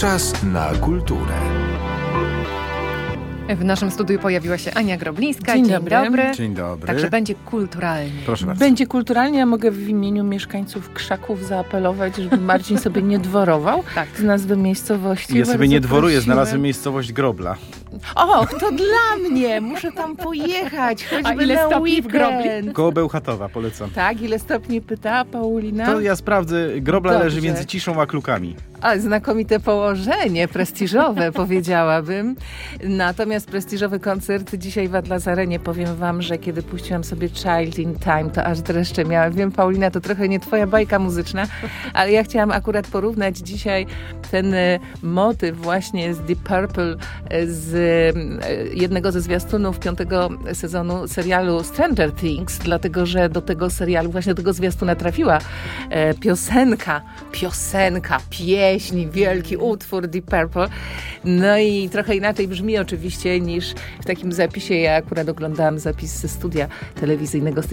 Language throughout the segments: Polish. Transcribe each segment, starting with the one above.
Czas na kulturę. W naszym studiu pojawiła się Ania Groblińska. Dzień dobry. Dzień dobry. Także będzie kulturalnie. Proszę bardzo. Będzie kulturalnie, ja mogę w imieniu mieszkańców Krzaków zaapelować, żeby Marcin sobie nie dworował z nazwy miejscowości. Ja sobie nie dworuję, prosiłem. znalazłem miejscowość Grobla. Och, to dla mnie! Muszę tam pojechać, choćby ile na stopni w Grobli? weekend. Koło Bełchatowa, polecam. Tak, ile stopni pyta Paulina? To ja sprawdzę. Grobla Dobrze. leży między Ciszą a Klukami. A, znakomite położenie, prestiżowe powiedziałabym. Natomiast prestiżowy koncert dzisiaj w Atlas Arenie. Powiem wam, że kiedy puściłam sobie Child in Time, to aż dreszcze miałam. Wiem, Paulina, to trochę nie twoja bajka muzyczna, ale ja chciałam akurat porównać dzisiaj ten motyw właśnie z Deep Purple, z jednego ze zwiastunów 5. sezonu serialu Stranger Things, dlatego, że do tego serialu, właśnie do tego zwiastuna trafiła piosenka, pieśń, wielki utwór Deep Purple. No i trochę inaczej brzmi oczywiście niż w takim zapisie. Ja akurat oglądałam zapis ze studia telewizyjnego z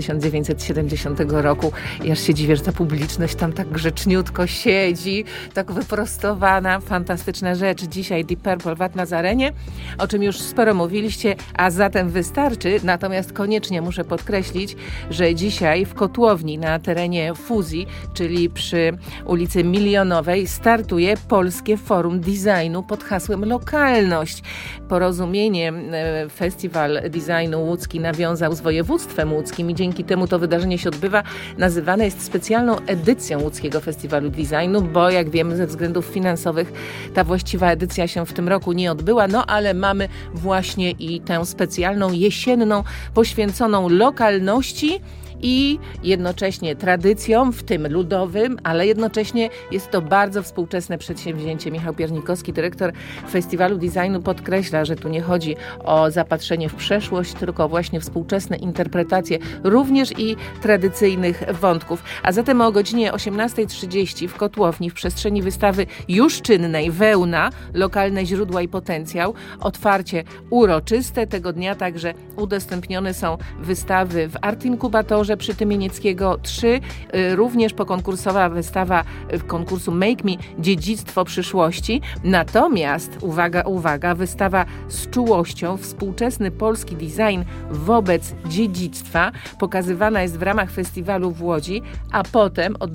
1970 roku i aż się dziwię, że ta publiczność tam tak grzeczniutko siedzi, tak wyprostowana, fantastyczna rzecz. Dzisiaj Deep Purple w Atlas Arenie, o czym już sporo mówiliście, a zatem wystarczy. Natomiast koniecznie muszę podkreślić, że dzisiaj w Kotłowni na terenie Fuzji, czyli przy ulicy Milionowej, startuje Polskie Forum Designu pod hasłem Lokalność. Porozumienie Festiwal Designu Łódzki nawiązał z województwem łódzkim i dzięki temu to wydarzenie się odbywa. Nazywane jest specjalną edycją Łódzkiego Festiwalu Designu, bo jak wiemy ze względów finansowych ta właściwa edycja się w tym roku nie odbyła, no ale mamy właśnie i tę specjalną jesienną poświęconą lokalności i jednocześnie tradycjom, w tym ludowym, ale jednocześnie jest to bardzo współczesne przedsięwzięcie. Michał Piernikowski, dyrektor Festiwalu Designu, podkreśla, że tu nie chodzi o zapatrzenie w przeszłość, tylko właśnie współczesne interpretacje również i tradycyjnych wątków. A zatem o godzinie 18:30 w Kotłowni w przestrzeni wystawy już czynnej Wełna, lokalne źródła i potencjał. Otwarcie uroczyste. Tego dnia także udostępnione są wystawy w Art Inkubatorze przy Tymienieckiego 3, również pokonkursowa wystawa konkursu Make Me Dziedzictwo przyszłości. Natomiast, uwaga, wystawa z czułością współczesny polski design wobec dziedzictwa pokazywana jest w ramach festiwalu w Łodzi, a potem od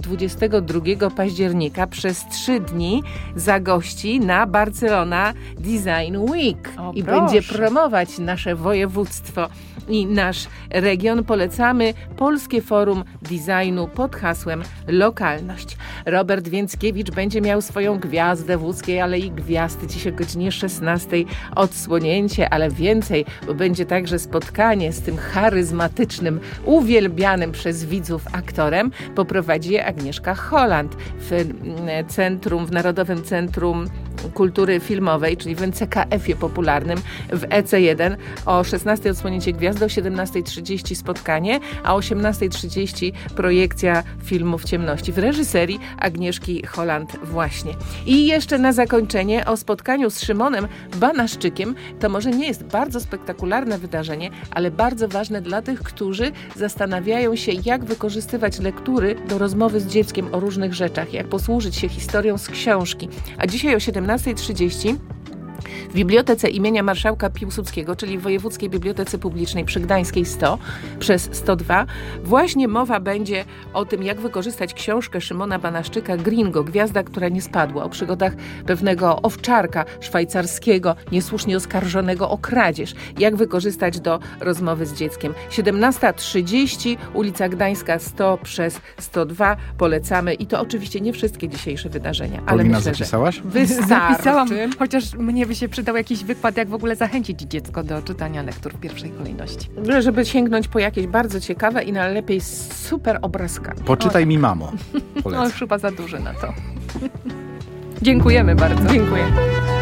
22 października przez 3 dni zagości na Barcelona Design Week i będzie promować nasze województwo i nasz region. Polecamy Polskie Forum Designu pod hasłem Lokalność. Robert Więckiewicz będzie miał swoją gwiazdę w Łódzkiej Alei Gwiazd. Dziś o godzinie 16:00 odsłonięcie, ale więcej, bo będzie także spotkanie z tym charyzmatycznym, uwielbianym przez widzów aktorem. Poprowadzi je Agnieszka Holland w Narodowym Centrum Kultury Filmowej, czyli w NCKF-ie popularnym w EC1. O 16:00 odsłonięcie gwiazdy, o 17:30 spotkanie, a o 18:30 projekcja filmu W ciemności w reżyserii Agnieszki Holland właśnie. I jeszcze na zakończenie o spotkaniu z Szymonem Banaszczykiem. To może nie jest bardzo spektakularne wydarzenie, ale bardzo ważne dla tych, którzy zastanawiają się, jak wykorzystywać lektury do rozmowy z dzieckiem o różnych rzeczach, jak posłużyć się historią z książki. A dzisiaj o 17:30 w Bibliotece imienia Marszałka Piłsudskiego, czyli w Wojewódzkiej Bibliotece Publicznej przy Gdańskiej 100 przez 102, właśnie mowa będzie o tym, jak wykorzystać książkę Szymona Banaszczyka Gringo, Gwiazda, która nie spadła, o przygodach pewnego owczarka szwajcarskiego, niesłusznie oskarżonego o kradzież. Jak wykorzystać do rozmowy z dzieckiem. 17:30, ulica Gdańska 100 przez 102. Polecamy i to oczywiście nie wszystkie dzisiejsze wydarzenia, ale Paulina, myślę, zapisałaś? że wystarczy. Zapisałam, chociaż mnie by się przydał jakiś wykład, jak w ogóle zachęcić dziecko do czytania lektur w pierwszej kolejności. Żeby sięgnąć po jakieś bardzo ciekawe i najlepiej super obrazkami. Poczytaj mi, mamo. No Polecam. już chyba za duży na to. Dziękujemy bardzo. Dziękuję.